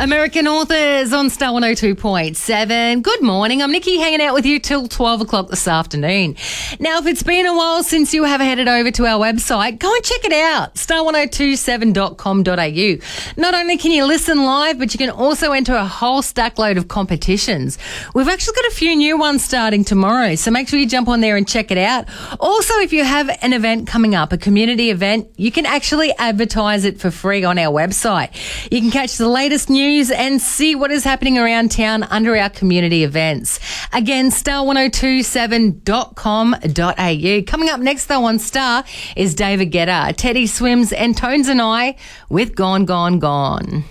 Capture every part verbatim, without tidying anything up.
American Authors on Star one oh two point seven. Good morning. I'm Nikki, hanging out with you till twelve o'clock this afternoon. Now, if it's been a while since you have headed over to our website, go and check it out, star one oh two seven dot com dot a u. Not only can you listen live, but you can also enter a whole stack load of competitions. We've actually got a few new ones starting tomorrow, so make sure you jump on there and check it out. Also, if you have an event coming up, a community event, you can actually advertise it for free on our website. You can catch the latest news and see what is happening around town under our community events. Again, star one oh two seven dot com dot a u. Coming up next, though, on Star is David Guetta, Teddy Swims and Tones and I with Gone, Gone, Gone.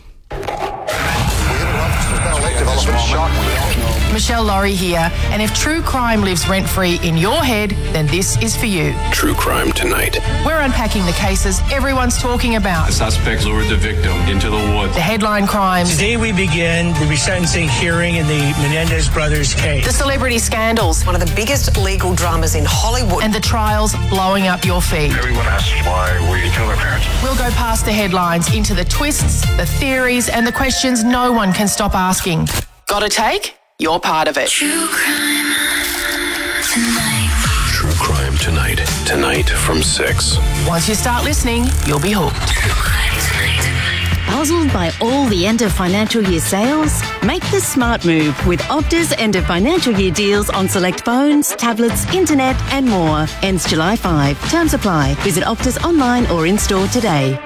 Michelle Laurie here, and if true crime lives rent-free in your head, then this is for you. True Crime Tonight. We're unpacking the cases everyone's talking about. The suspect lured the victim into the woods. The headline crimes. Today we begin the resentencing hearing in the Menendez brothers case. The celebrity scandals. One of the biggest legal dramas in Hollywood. And the trials blowing up your feed. Everyone asks why we kill their parents. We'll go past the headlines into the twists, the theories, and the questions no one can stop asking. Got a take? You're part of it. True Crime Tonight. True Crime Tonight. Tonight from six. Once you start listening, you'll be hooked. True Crime Tonight. Puzzled by all the end of financial year sales? Make the smart move with Optus end of financial year deals on select phones, tablets, internet and more. Ends July fifth. Terms apply. Visit Optus online or in store today.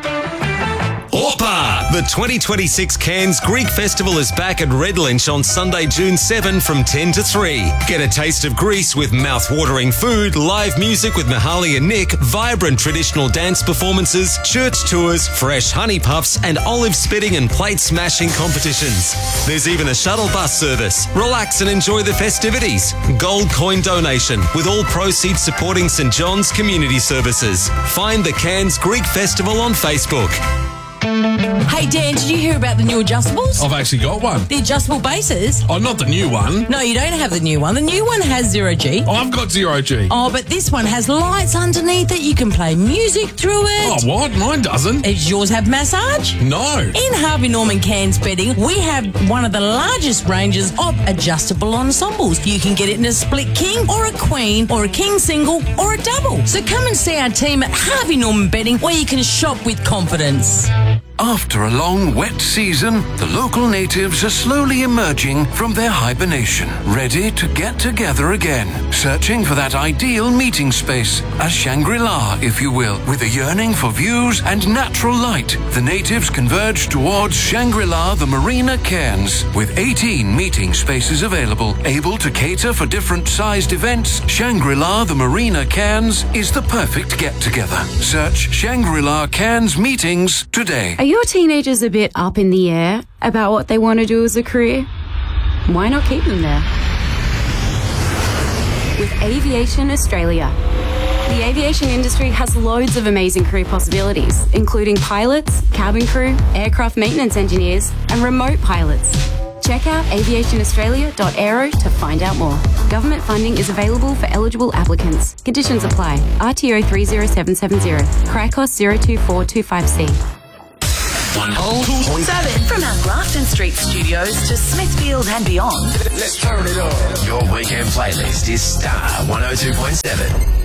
Orpa! The twenty twenty-six Cairns Greek Festival is back at Redlynch on Sunday, June seventh from ten to three. Get a taste of Greece with mouth-watering food, live music with Mihaly and Nick, vibrant traditional dance performances, church tours, fresh honey puffs, and olive spitting and plate smashing competitions. There's even a shuttle bus service. Relax and enjoy the festivities. Gold coin donation with all proceeds supporting St John's Community Services. Find the Cairns Greek Festival on Facebook. Hey Dan, did you hear about the new adjustables? I've actually got one. The adjustable bases? Oh, not the new one. No, you don't have the new one. The new one has zero G. Oh, I've got zero G. Oh, but this one has lights underneath it. You can play music through it. Oh, what? Mine doesn't. Does yours have massage? No. In Harvey Norman Cairns Bedding, we have one of the largest ranges of adjustable ensembles. You can get it in a split king or a queen or a king single or a double. So come and see our team at Harvey Norman Bedding where you can shop with confidence. After a long wet season, the local natives are slowly emerging from their hibernation, ready to get together again, searching for that ideal meeting space, a Shangri-La, if you will. With a yearning for views and natural light, the natives converge towards Shangri-La the Marina Cairns, with eighteen meeting spaces available, able to cater for different sized events. Shangri-La the Marina Cairns is the perfect get-together. Search Shangri-La Cairns Meetings today. Are your teenagers a bit up in the air about what they want to do as a career? Why not keep them there? With Aviation Australia. The aviation industry has loads of amazing career possibilities, including pilots, cabin crew, aircraft maintenance engineers, and remote pilots. Check out aviation australia dot aero to find out more. Government funding is available for eligible applicants. Conditions apply. R T O three zero seven seven zero. Cricos zero two four two five C. one oh two point seven. From our Grafton Street studios to Smithfield and beyond. Let's turn it on. Your weekend playlist is Star one oh two point seven.